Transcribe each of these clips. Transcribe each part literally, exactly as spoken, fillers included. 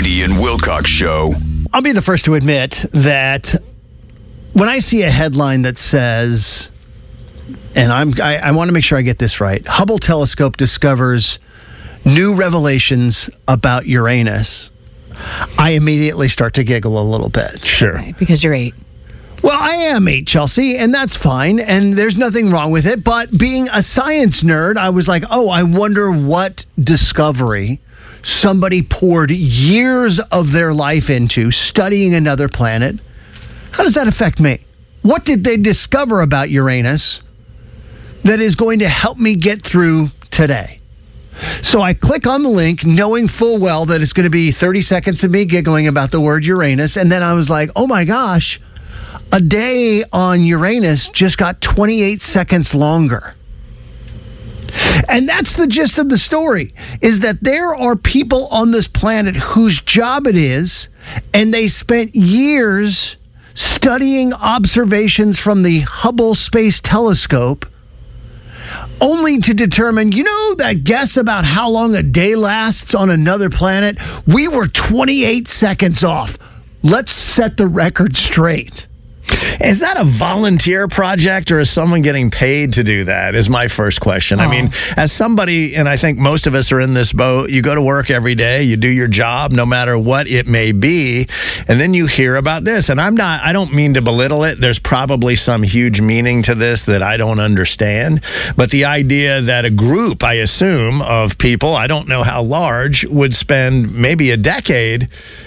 Woody and Wilcox Show. I'll be the first to admit that when I see a headline that says, and I'm, I, I want to make sure I get this right, Hubble telescope discovers new revelations about Uranus, I immediately start to giggle a little bit. Sure. Right, because you're eight. Well, I am eight, Chelsea, and that's fine, and there's nothing wrong with it. But being a science nerd, I was like, oh, I wonder what discovery somebody poured years of their life into studying another planet. How does that affect me? What did they discover about Uranus that is going to help me get through today? So I click on the link knowing full well that it's going to be thirty seconds of me giggling about the word Uranus. And then I was like, oh my gosh, a day on Uranus just got twenty-eight seconds longer. And that's the gist of the story, is that there are people on this planet whose job it is, and they spent years studying observations from the Hubble Space Telescope, only to determine, you know, that guess about how long a day lasts on another planet? We were twenty-eight seconds off. Let's set the record straight. Is that a volunteer project, or is someone getting paid to do that, is my first question. Oh. I mean, as somebody, and I think most of us are in this boat, you go to work every day, you do your job, no matter what it may be, and then you hear about this. And I'm not, I don't mean to belittle it. There's probably some huge meaning to this that I don't understand. But the idea that a group, I assume, of people, I don't know how large, would spend maybe a decade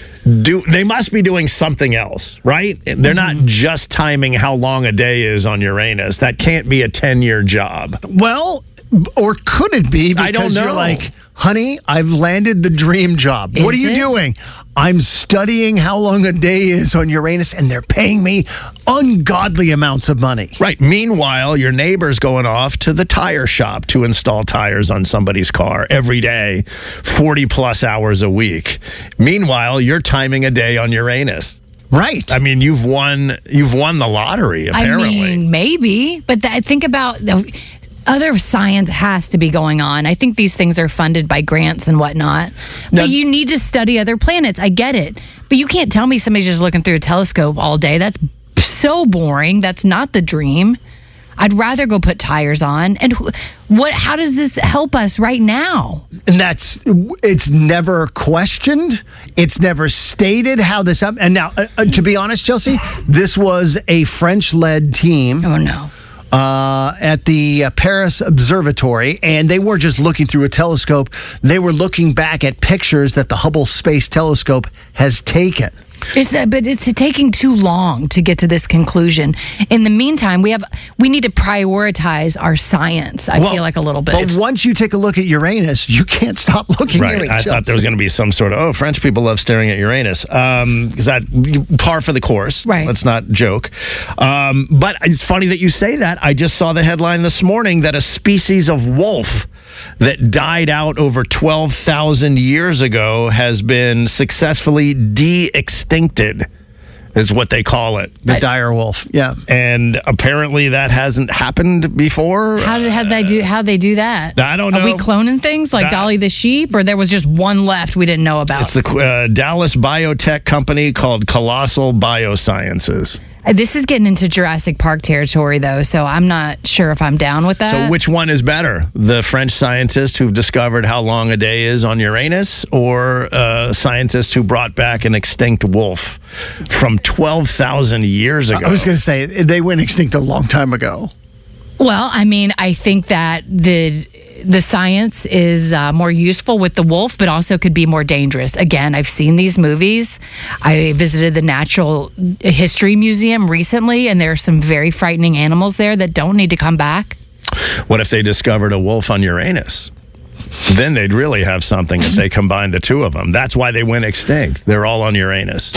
Do they must be doing something else, right? They're not just timing how long a day is on Uranus. That can't be a ten-year job. Well, or could it be? Because I don't know. You're like, honey, I've landed the dream job. Is what are you it? doing? I'm studying how long a day is on Uranus, and they're paying me ungodly amounts of money. Right. Meanwhile, your neighbor's going off to the tire shop to install tires on somebody's car every day, forty plus hours a week. Meanwhile, you're timing a day on Uranus. Right. I mean, you've won. You've won the lottery. Apparently, I mean, maybe, but that, think about the other science has to be going on. I think these things are funded by grants and whatnot. But Now, you need to study other planets. I get it, but you can't tell me somebody's just looking through a telescope all day. That's so boring. That's not the dream. I'd rather go put tires on. And wh- what? How does this help us right now? And that's, it's never questioned. It's never stated how this happened. And now, uh, uh, to be honest, Chelsea, this was a French-led team. Oh, no. Uh, at the uh, Paris Observatory, and they weren't just looking through a telescope. They were looking back at pictures that the Hubble Space Telescope has taken. It's, uh, but it's taking too long to get to this conclusion. In the meantime, we have we need to prioritize our science. I Well, feel like a little bit. But once you take a look at Uranus, you can't stop looking at right. it. I thought there was going to be some sort of, oh, French people love staring at Uranus. Um, is that par for the course? Right. Let's not joke. Um, but it's funny that you say that. I just saw the headline this morning that a species of wolf that died out over twelve thousand years ago has been successfully de-extincted, is what they call it. The dire wolf, yeah. And apparently that hasn't happened before. How did how they do how they do that? I don't know. Are we cloning things like That- Dolly the sheep, or there was just one left we didn't know about? It's a uh, Dallas biotech company called Colossal Biosciences. Uh, This is getting into Jurassic Park territory, though, so I'm not sure if I'm down with that. So which one is better? The French scientists who've discovered how long a day is on Uranus, or uh, scientists who brought back an extinct wolf from twelve thousand years ago? I was going to say, they went extinct a long time ago. Well, I mean, I think that the the science is uh, more useful with the wolf, but also could be more dangerous. Again, I've seen these movies. I visited the Natural History Museum recently, and there are some very frightening animals there that don't need to come back. What if they discovered a wolf on Uranus? Then they'd really have something if they combined the two of them. That's why they went extinct. They're all on Uranus.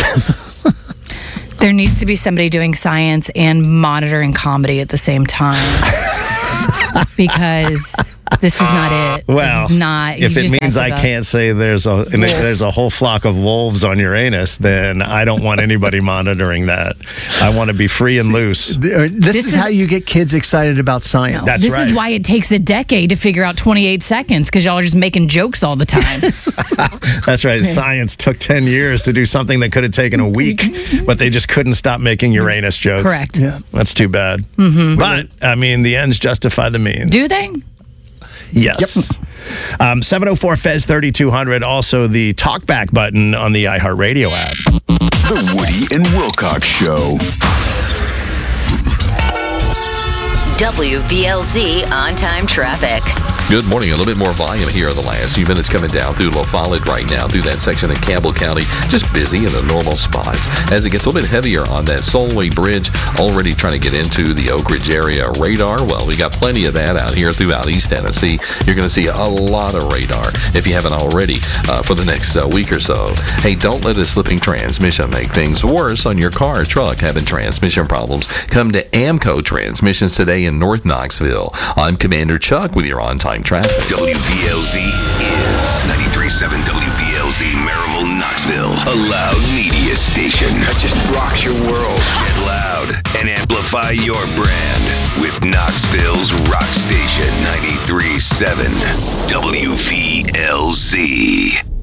There needs to be somebody doing science and monitoring comedy at the same time. because this is not it. Well, this is not. if you it just means have I to go- can't say there's a and if there's a whole flock of wolves on Uranus, then I don't want anybody monitoring that. I want to be free and loose. This, This is, is- how you get kids excited about science. That's this right. is why it takes a decade to figure out twenty-eight seconds because y'all are just making jokes all the time. That's right. Science took ten years to do something that could have taken a week, but they just couldn't stop making Uranus jokes. Correct. Yeah. That's too bad. Mm-hmm. But, I mean, the ends justify the means. Do they? Yes. Um, seven oh four F E Z thirty-two hundred, also the talkback button on the iHeartRadio app. The Woody and Wilcox Show. W V L Z on-time traffic. Good morning. A little bit more volume here in the last few minutes coming down through La Follette right now, through that section in Campbell County. Just busy in the normal spots. As it gets a little bit heavier on that Solway Bridge, already trying to get into the Oak Ridge area. Radar, well, we got plenty of that out here throughout East Tennessee. You're going to see a lot of radar if you haven't already uh, for the next uh, week or so. Hey, don't let a slipping transmission make things worse on your car or truck having transmission problems. Come to Amco Transmissions today in North Knoxville. I'm Commander Chuck with your on-time traffic. W V L Z is ninety-three point seven W V L Z Maryville, Knoxville. A loud media station that just rocks your world. Get loud and amplify your brand with Knoxville's rock station ninety-three point seven W V L Z.